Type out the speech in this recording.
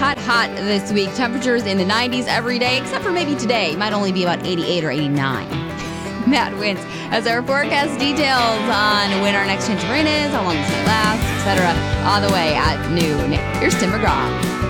hot this week. Temperatures in the 90s every day, except for maybe today. Might only be about 88 or 89. Matt Wintz has our forecast details on when our next chance of rain is, how long this might last, etc. all the way at noon. Here's Tim McGraw.